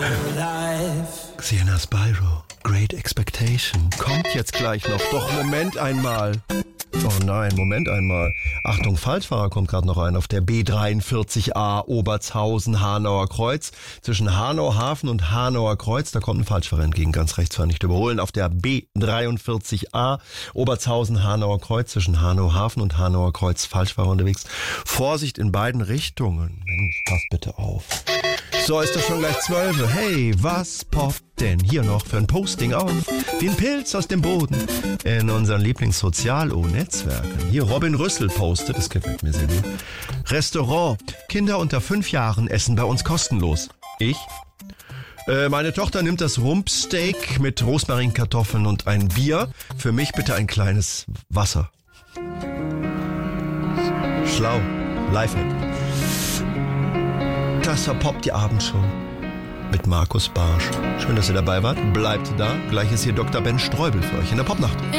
Sienna Spyro, Great Expectation. Kommt jetzt gleich noch. Doch, Moment einmal. Oh nein, Moment einmal. Achtung, Falschfahrer kommt gerade noch rein auf der B43A Obertshausen-Hanauer Kreuz. Zwischen Hanau Hafen und Hanauer Kreuz, da kommt ein Falschfahrer entgegen, ganz rechts fahren, nicht überholen. Auf der B43A Obertshausen-Hanauer Kreuz, zwischen Hanau Hafen und Hanauer Kreuz, Falschfahrer unterwegs. Vorsicht in beiden Richtungen. Mensch, pass bitte auf. So, ist doch schon gleich 12. Hey, was poppt denn hier noch für ein Posting auf? Wie ein Pilz aus dem Boden in unseren Lieblings-Sozial-O-Netzwerken. Hier Robin Rüssel postet, das gefällt mir sehr gut. Restaurant, Kinder unter 5 Jahren essen bei uns kostenlos. Ich? Meine Tochter nimmt das Rumpsteak mit Rosmarinkartoffeln und ein Bier. Für mich bitte ein kleines Wasser. Schlau. Lifehack. Das verpoppt die Abendshow mit Markus Barsch. Schön, dass ihr dabei wart. Bleibt da. Gleich ist hier Dr. Ben Streubel für euch in der Popnacht.